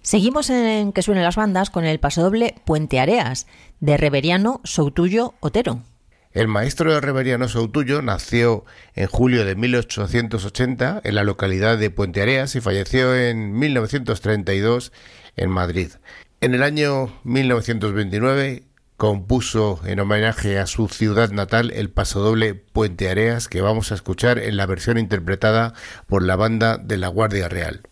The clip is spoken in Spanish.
Seguimos en Que suenen las bandas con el pasodoble Puente Areas, de Reveriano Soutullo Otero. El maestro de Reveriano Soutullo nació en julio de 1880 en la localidad de Puente Areas y falleció en 1932 en Madrid. En el año 1929 compuso en homenaje a su ciudad natal el pasodoble Puente Areas, que vamos a escuchar en la versión interpretada por la banda de la Guardia Real.